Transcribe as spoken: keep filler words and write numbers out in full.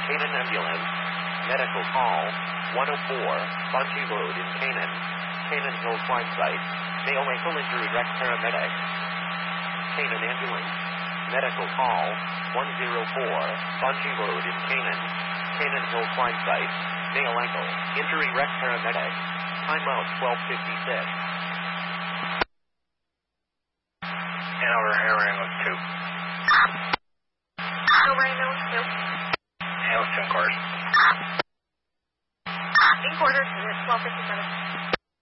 Canaan ambulance. Medical call. one oh four, Bungie Road in Canaan. Canaan Hill crime site. Male ankle injury wreck paramedic. Canaan ambulance. Medical call. one oh four, Bungie Road in Canaan. Canaan Hill crime site. Male ankle injury wreck paramedic. Timeout twelve fifty-six. Hanover Air Ambulance two. Hanover Ambulance two. Hamilton Court. In quarters, twelve fifty-seven.